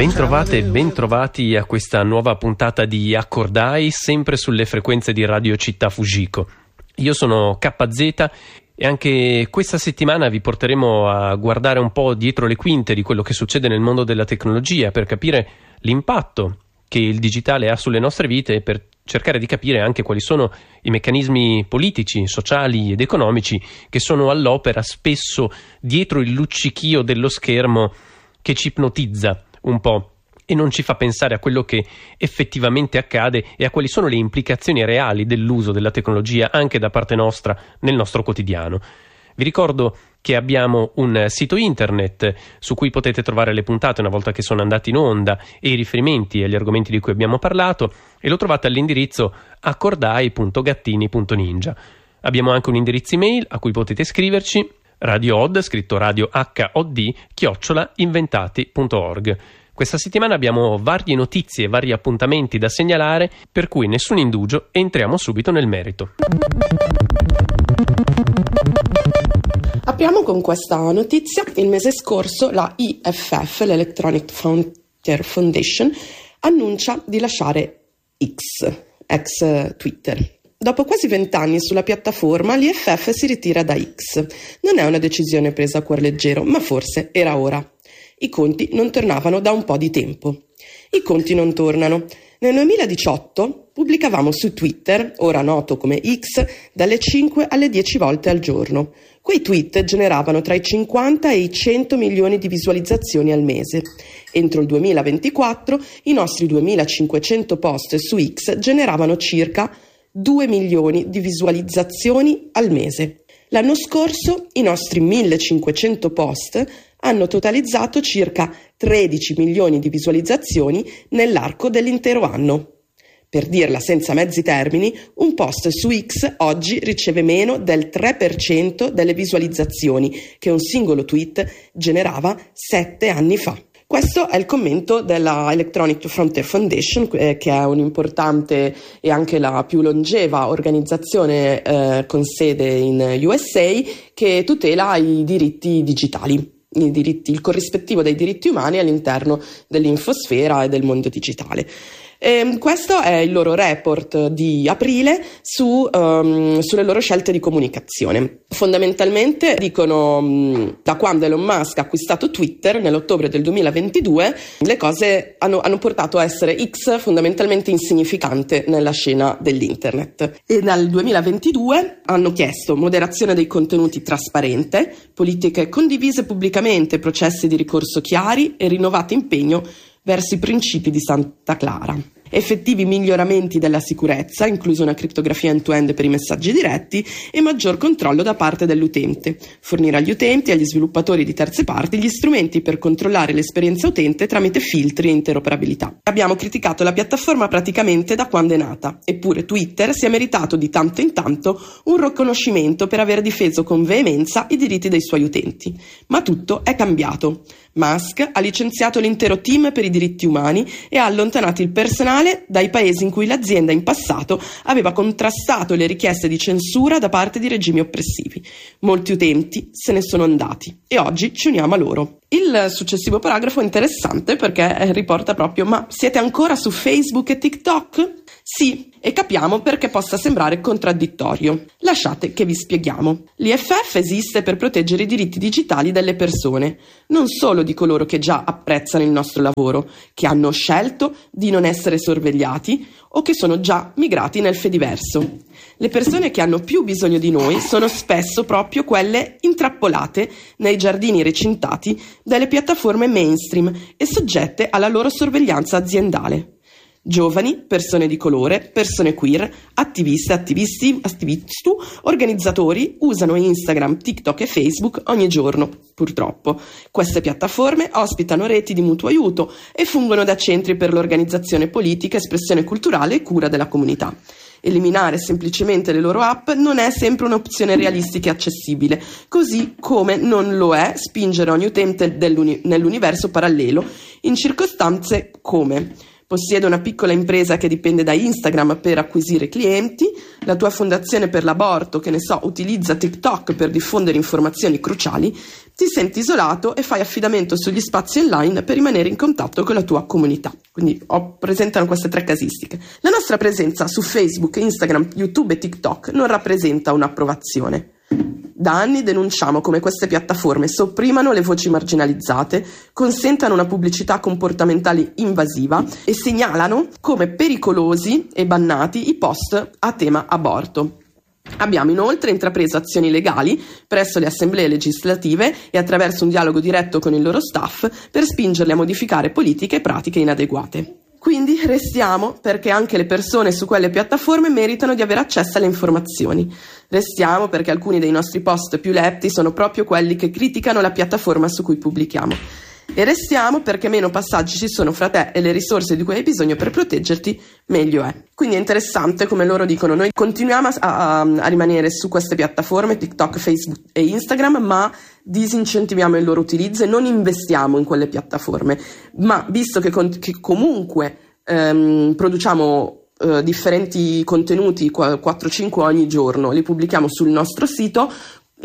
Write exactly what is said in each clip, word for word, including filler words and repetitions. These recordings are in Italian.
Bentrovate e bentrovati a questa nuova puntata di Accordai, sempre sulle frequenze di Radio Città Fujiko. Io sono K Z e anche questa settimana vi porteremo a guardare un po' dietro le quinte di quello che succede nel mondo della tecnologia per capire l'impatto che il digitale ha sulle nostre vite e per cercare di capire anche quali sono i meccanismi politici, sociali ed economici che sono all'opera spesso dietro il luccichio dello schermo che ci ipnotizza un po' e non ci fa pensare a quello che effettivamente accade e a quali sono le implicazioni reali dell'uso della tecnologia anche da parte nostra nel nostro quotidiano. Vi ricordo che abbiamo un sito internet su cui potete trovare le puntate una volta che sono andate in onda e i riferimenti agli argomenti di cui abbiamo parlato, e lo trovate all'indirizzo accordai punto gattini punto ninja. Abbiamo anche un indirizzo email a cui potete scriverci: radiood, scritto radio H O D, chiocciola inventati punto org. Questa settimana abbiamo varie notizie e vari appuntamenti da segnalare, per cui nessun indugio, entriamo subito nel merito. Apriamo con questa notizia. Il mese scorso la I F F, l'Electronic Frontier Foundation, annuncia di lasciare X, ex Twitter. Dopo quasi vent'anni sulla piattaforma, l'I F F si ritira da X. Non è una decisione presa a cuor leggero, ma forse era ora. I conti non tornavano da un po' di tempo. I conti non tornano. Nel duemiladiciotto pubblicavamo su Twitter, ora noto come X, dalle cinque alle dieci volte al giorno. Quei tweet generavano tra i cinquanta e i cento milioni di visualizzazioni al mese. Entro il duemilaventiquattro i nostri duemilacinquecento post su X generavano circa due milioni di visualizzazioni al mese. L'anno scorso i nostri millecinquecento post hanno totalizzato circa tredici milioni di visualizzazioni nell'arco dell'intero anno. Per dirla senza mezzi termini, un post su X oggi riceve meno del tre per cento delle visualizzazioni che un singolo tweet generava sette anni fa. Questo è il commento della Electronic Frontier Foundation, eh, che è un'importante e anche la più longeva organizzazione eh, con sede in U S A che tutela i diritti digitali. I diritti, il corrispettivo dei diritti umani all'interno dell'infosfera e del mondo digitale. E questo è il loro report di aprile su, um, sulle loro scelte di comunicazione. Fondamentalmente dicono um, da quando Elon Musk ha acquistato Twitter nell'ottobre del duemilaventidue le cose hanno, hanno portato a essere X fondamentalmente insignificante nella scena dell'internet, e nel duemilaventidue hanno chiesto moderazione dei contenuti trasparente, politiche condivise pubblicamente, processi di ricorso chiari e rinnovato impegno verso i principi di Santa Clara. Effettivi miglioramenti della sicurezza, incluso una criptografia end-to-end per i messaggi diretti e maggior controllo da parte dell'utente. Fornire agli utenti e agli sviluppatori di terze parti gli strumenti per controllare l'esperienza utente tramite filtri e interoperabilità. Abbiamo criticato la piattaforma praticamente da quando è nata, eppure Twitter si è meritato di tanto in tanto un riconoscimento per aver difeso con veemenza i diritti dei suoi utenti. Ma tutto è cambiato. Musk ha licenziato l'intero team per i diritti umani e ha allontanato il personale dai paesi in cui l'azienda in passato aveva contrastato le richieste di censura da parte di regimi oppressivi. Molti utenti se ne sono andati e oggi ci uniamo a loro. Il successivo paragrafo è interessante perché riporta proprio: ma siete ancora su Facebook e TikTok? Sì, e capiamo perché possa sembrare contraddittorio. Lasciate che vi spieghiamo. L'I F F esiste per proteggere i diritti digitali delle persone, non solo di coloro che già apprezzano il nostro lavoro, che hanno scelto di non essere sorvegliati o che sono già migrati nel Fediverso. Le persone che hanno più bisogno di noi sono spesso proprio quelle intrappolate nei giardini recintati delle piattaforme mainstream e soggette alla loro sorveglianza aziendale. Giovani, persone di colore, persone queer, attiviste, attivisti, attivisti, organizzatori usano Instagram, TikTok e Facebook ogni giorno, purtroppo. Queste piattaforme ospitano reti di mutuo aiuto e fungono da centri per l'organizzazione politica, espressione culturale e cura della comunità. Eliminare semplicemente le loro app non è sempre un'opzione realistica e accessibile, così come non lo è spingere ogni utente nell'universo parallelo in circostanze come possiede una piccola impresa che dipende da Instagram per acquisire clienti, la tua fondazione per l'aborto, che ne so, utilizza TikTok per diffondere informazioni cruciali, ti senti isolato e fai affidamento sugli spazi online per rimanere in contatto con la tua comunità. Quindi ho, presentano queste tre casistiche. La nostra presenza su Facebook, Instagram, YouTube e TikTok non rappresenta un'approvazione. Da anni denunciamo come queste piattaforme sopprimano le voci marginalizzate, consentano una pubblicità comportamentale invasiva e segnalano come pericolosi e bannati i post a tema aborto. Abbiamo inoltre intrapreso azioni legali presso le assemblee legislative e attraverso un dialogo diretto con il loro staff per spingerli a modificare politiche e pratiche inadeguate. Quindi restiamo perché anche le persone su quelle piattaforme meritano di avere accesso alle informazioni. Restiamo perché alcuni dei nostri post più letti sono proprio quelli che criticano la piattaforma su cui pubblichiamo. E restiamo perché meno passaggi ci sono fra te e le risorse di cui hai bisogno per proteggerti, meglio è. Quindi è interessante, come loro dicono, noi continuiamo a, a, a rimanere su queste piattaforme, TikTok, Facebook e Instagram, ma disincentiviamo il loro utilizzo e non investiamo in quelle piattaforme. Ma visto che, con, che comunque ehm, produciamo eh, differenti contenuti, quattro cinque ogni giorno, li pubblichiamo sul nostro sito,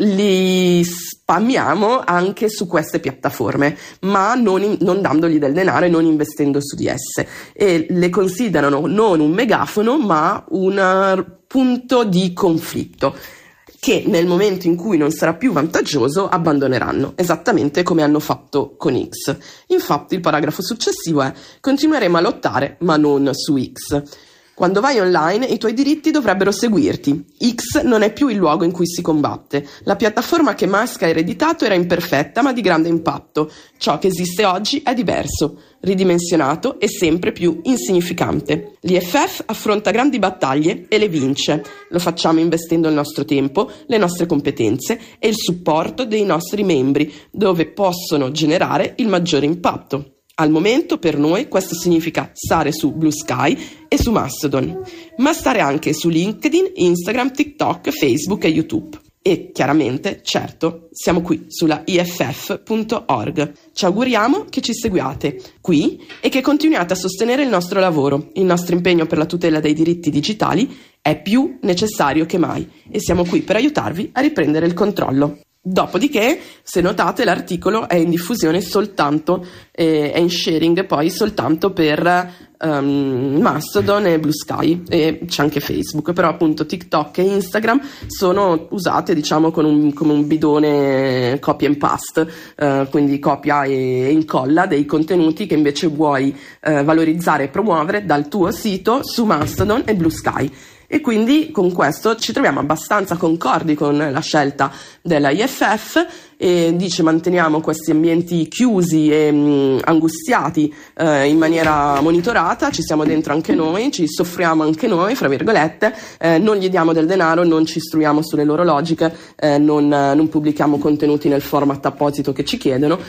li spammiamo anche su queste piattaforme, ma non, in, non dandogli del denaro e non investendo su di esse, e le considerano non un megafono ma un punto di conflitto che nel momento in cui non sarà più vantaggioso abbandoneranno, esattamente come hanno fatto con X. Infatti il paragrafo successivo è: continueremo a lottare ma non su X. Quando vai online, i tuoi diritti dovrebbero seguirti. X non è più il luogo in cui si combatte. La piattaforma che Musk ha ereditato era imperfetta ma di grande impatto. Ciò che esiste oggi è diverso, ridimensionato e sempre più insignificante. L'I F F affronta grandi battaglie e le vince. Lo facciamo investendo il nostro tempo, le nostre competenze e il supporto dei nostri membri, dove possono generare il maggiore impatto. Al momento per noi questo significa stare su Blue Sky e su Mastodon, ma stare anche su LinkedIn, Instagram, TikTok, Facebook e YouTube. E chiaramente, certo, siamo qui sulla I F F punto org. Ci auguriamo che ci seguiate qui e che continuiate a sostenere il nostro lavoro. Il nostro impegno per la tutela dei diritti digitali è più necessario che mai e siamo qui per aiutarvi a riprendere il controllo. Dopodiché, se notate, l'articolo è in diffusione soltanto, eh, è in sharing poi soltanto per um, Mastodon e Blue Sky, e c'è anche Facebook, però appunto TikTok e Instagram sono usate, diciamo, con un, come un bidone copy and paste, uh, quindi copia e incolla dei contenuti che invece vuoi uh, valorizzare e promuovere dal tuo sito su Mastodon e Blue Sky. E quindi con questo ci troviamo abbastanza concordi con la scelta della I F F, e dice: manteniamo questi ambienti chiusi e mh, angustiati eh, in maniera monitorata, ci siamo dentro anche noi, ci soffriamo anche noi, fra virgolette, eh, non gli diamo del denaro, non ci istruiamo sulle loro logiche, eh, non, non pubblichiamo contenuti nel format apposito che ci chiedono,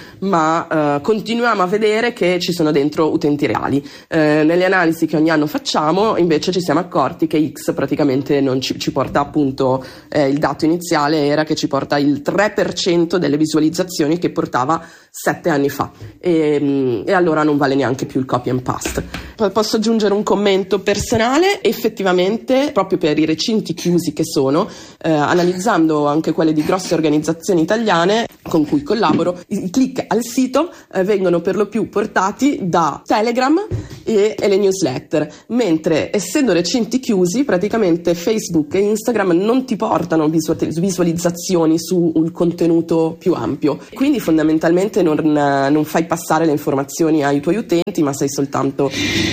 ma eh, continuiamo a vedere che ci sono dentro utenti reali. Eh, nelle analisi che ogni anno facciamo invece ci siamo accorti che X praticamente non ci, ci porta, appunto, eh, il dato iniziale era che ci porta il tre per cento delle visualizzazioni che portava sette anni fa, e, e allora non vale neanche più il copy and paste. Poi posso aggiungere un commento personale: effettivamente proprio per i recinti chiusi che sono, eh, analizzando anche quelle di grosse organizzazioni italiane con cui collaboro, i click al sito eh, vengono per lo più portati da Telegram e, e le newsletter, mentre essendo recinti chiusi praticamente Facebook e Instagram non ti portano visualizzazioni sul contenuto più ampio, quindi fondamentalmente non, non fai passare le informazioni ai tuoi utenti, ma sei soltanto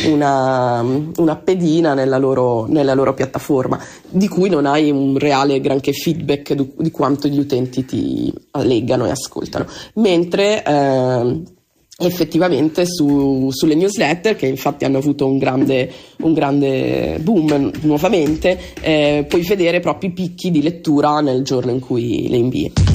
una, una pedina nella loro, nella loro piattaforma, di cui non hai un reale granché feedback di, di quanto gli utenti ti leggano e ascoltano, mentre eh, effettivamente su, sulle newsletter, che infatti hanno avuto un grande, un grande boom nuovamente, eh, puoi vedere proprio i picchi di lettura nel giorno in cui le invii.